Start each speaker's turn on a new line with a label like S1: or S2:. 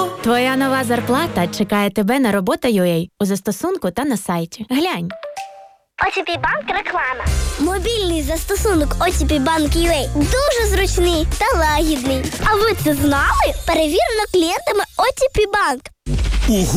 S1: Твоя нова зарплата чекає тебе на Робота.ua у застосунку та на сайті. Глянь.
S2: OTP Bank реклама. Мобільний застосунок OTP Bank UA дуже зручний та лагідний. А ви це знали? Перевірено клієнтами OTP Bank.
S3: Ого!